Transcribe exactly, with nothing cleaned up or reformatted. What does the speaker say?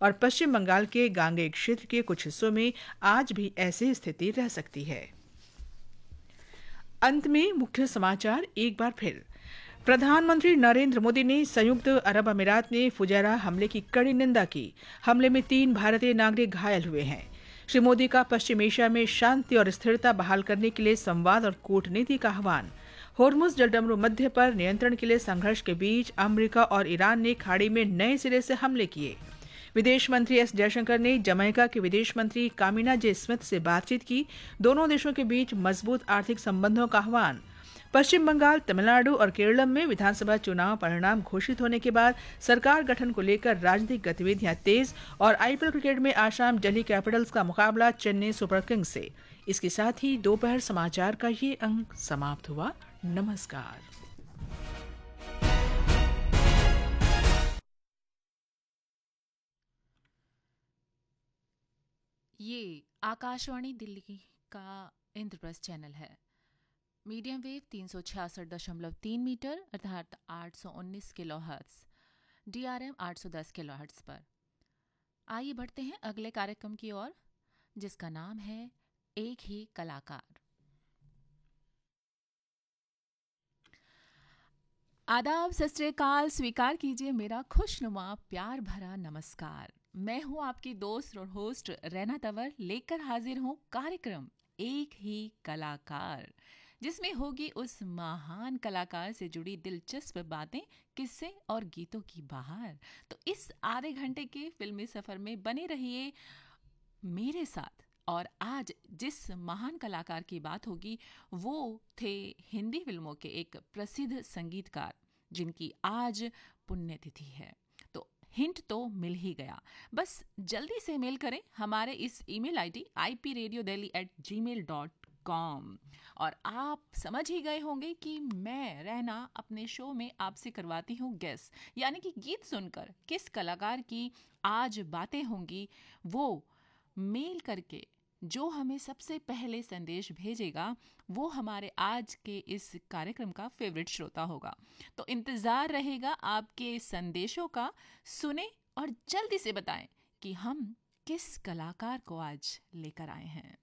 और पश्चिम बंगाल के गांगेय क्षेत्र के कुछ हिस्सों में आज भी ऐसी स्थिति रह सकती है। अंत में मुख्य समाचार एक बार फिर। प्रधानमंत्री नरेंद्र मोदी ने संयुक्त अरब अमीरात में फुजैरा हमले की कड़ी निंदा की। हमले में तीन भारतीय नागरिक घायल हुए हैं। श्री मोदी का पश्चिम एशिया में शांति और स्थिरता बहाल करने के लिए संवाद और कूटनीति का आह्वान। होर्मुज जलडमरू मध्य पर नियंत्रण के लिए संघर्ष के बीच अमेरिका और ईरान ने खाड़ी में नए सिरे से हमले किए। विदेश मंत्री एस जयशंकर ने जमैका के विदेश मंत्री कामिना जे स्मिथ से बातचीत की। दोनों देशों के बीच मजबूत आर्थिक संबंधों का आह्वान। पश्चिम बंगाल, तमिलनाडु और केरल में विधानसभा चुनाव परिणाम घोषित होने के बाद सरकार गठन को लेकर राजनीतिक गतिविधियां तेज। और आईपीएल क्रिकेट में आज शाम दिल्ली कैपिटल्स का मुकाबला चेन्नई सुपर किंग्स से। इसके साथ ही दोपहर समाचार का ये अंक समाप्त हुआ। नमस्कार। ये आकाशवाणी दिल्ली का इंद्रप्रस्थ चैनल है। मीडियम वेव तीन सौ छियासठ दशमलव तीन मीटर अर्थात आठ सौ उन्नीस किलो हर्ट्ज, डीआरएम आठ सौ दस किलो हर्ट्ज पर। आइए बढ़ते हैं अगले कार्यक्रम की ओर, जिसका नाम है एक ही कलाकार। आदाब, सत श्री अकाल, स्वीकार कीजिए मेरा खुशनुमा प्यार भरा नमस्कार। मैं हूं आपकी दोस्त और होस्ट रैना तंवर, लेकर हाजिर हूं कार्यक्रम एक ही कलाकार, जिसमें होगी उस महान कलाकार से जुड़ी दिलचस्प बातें, किस्से और गीतों की बहार। तो इस आधे घंटे के फिल्मी सफर में बने रहिए मेरे साथ। और आज जिस महान कलाकार की बात होगी वो थे हिंदी फिल्मों के एक प्रसिद्ध संगीतकार, जिनकी आज पुण्यतिथि है। तो हिंट तो मिल ही गया, बस जल्दी से मेल करें हमारे इस email ID I P radio Delhi eight ji mail dot com. और आप समझ ही गए होंगे कि मैं रहना अपने शो में आपसे करवाती हूँ गेस, यानी कि गीत सुनकर किस कलाकार की आज बातें होंगी, वो मेल करके जो हमें सबसे पहले संदेश भेजेगा वो हमारे आज के इस कार्यक्रम का फेवरेट श्रोता होगा। तो इंतज़ार रहेगा आपके संदेशों का। सुने और जल्दी से बताएं कि हम किस कलाकार को आज लेकर आए हैं।